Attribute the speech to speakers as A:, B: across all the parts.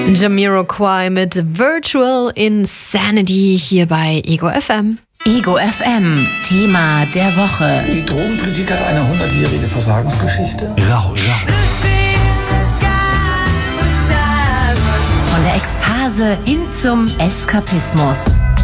A: Jamiroquai mit Virtual Insanity hier bei Ego FM.
B: Ego FM, Thema der Woche.
C: Die Drogenpolitik hat eine 100-jährige Versagensgeschichte.
D: Rausch.
B: Von der Ekstase hin zum Eskapismus.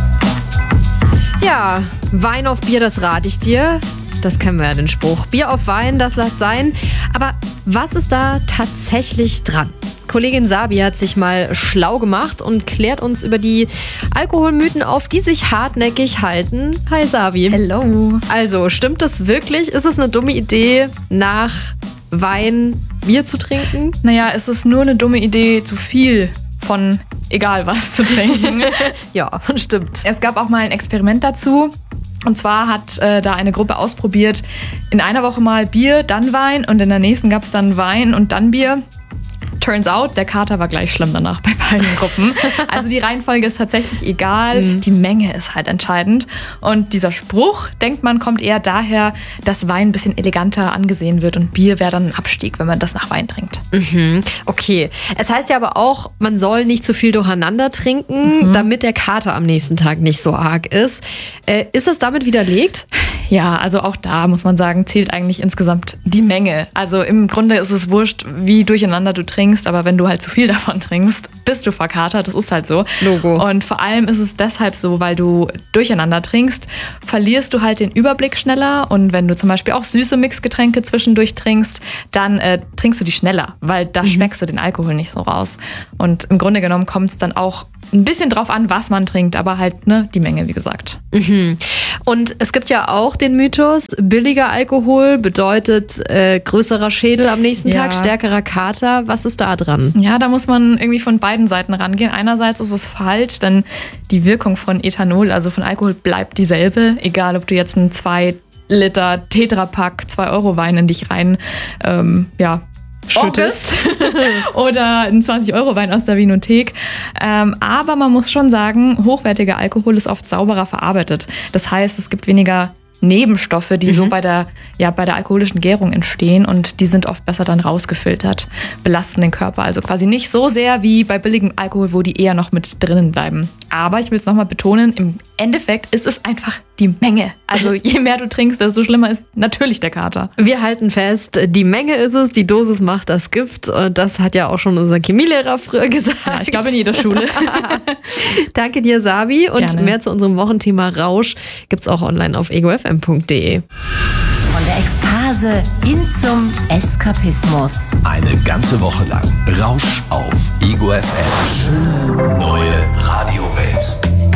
A: Ja, Wein auf Bier, das rate ich dir. Das kennen wir ja, den Spruch. Bier auf Wein, das lass sein. Aber was ist da tatsächlich dran? Kollegin Sabi hat sich mal schlau gemacht und klärt uns über die Alkoholmythen auf, die sich hartnäckig halten. Hi Sabi.
E: Hello.
A: Also, stimmt das wirklich? Ist es eine dumme Idee, nach Wein Bier zu trinken?
E: Naja, es ist nur eine dumme Idee, zu viel von egal was zu trinken.
A: Ja, stimmt.
E: Es gab auch mal ein Experiment dazu. Und zwar hat da eine Gruppe ausprobiert, in einer Woche mal Bier, dann Wein und in der nächsten gab es dann Wein und dann Bier. Turns out, der Kater war gleich schlimm danach bei beiden Gruppen. Also die Reihenfolge ist tatsächlich egal, die Menge ist halt entscheidend. Und dieser Spruch, denkt man, kommt eher daher, dass Wein ein bisschen eleganter angesehen wird und Bier wäre dann ein Abstieg, wenn man das nach Wein trinkt.
A: Okay. Es heißt ja aber auch, man soll nicht zu viel durcheinander trinken, damit der Kater am nächsten Tag nicht so arg ist. Ist das damit widerlegt?
E: Ja, also auch da muss man sagen, zählt eigentlich insgesamt die Menge. Also im Grunde ist es wurscht, wie durcheinander du trinkst, aber wenn du halt zu viel davon trinkst, bist du verkatert, das ist halt so.
A: Logo.
E: Und vor allem ist es deshalb so, weil du durcheinander trinkst, verlierst du halt den Überblick schneller und wenn du zum Beispiel auch süße Mixgetränke zwischendurch trinkst, dann trinkst du die schneller, weil da schmeckst du den Alkohol nicht so raus. Und im Grunde genommen kommt es dann auch ein bisschen drauf an, was man trinkt, aber halt die Menge, wie gesagt.
A: Und es gibt ja auch den Mythos, billiger Alkohol bedeutet größerer Schädel am nächsten Tag, stärkerer Kater. Was ist da dran?
E: Ja, da muss man irgendwie von beiden Seiten rangehen. Einerseits ist es falsch, denn die Wirkung von Ethanol, also von Alkohol, bleibt dieselbe. Egal, ob du jetzt einen 2 Liter Tetrapack 2-Euro-Wein in dich rein schüttest oder einen 20-Euro-Wein aus der Winothek. Aber man muss schon sagen, hochwertiger Alkohol ist oft sauberer verarbeitet. Das heißt, es gibt weniger Nebenstoffe, die so bei der alkoholischen Gärung entstehen und die sind oft besser dann rausgefiltert, belasten den Körper also quasi nicht so sehr wie bei billigem Alkohol, wo die eher noch mit drinnen bleiben. Aber ich will es nochmal betonen, im Endeffekt ist es einfach die Menge. Also je mehr du trinkst, desto schlimmer ist natürlich der Kater.
A: Wir halten fest, die Menge ist es, die Dosis macht das Gift. Das hat ja auch schon unser Chemielehrer früher gesagt.
E: Ja, ich glaube in jeder Schule.
A: Danke dir, Sabi. Und
E: Gerne.
A: Mehr zu unserem Wochenthema Rausch gibt's auch online auf egofm.de.
B: Von der Ekstase hin zum Eskapismus.
D: Eine ganze Woche lang Rausch auf Ego FM. Schöne neue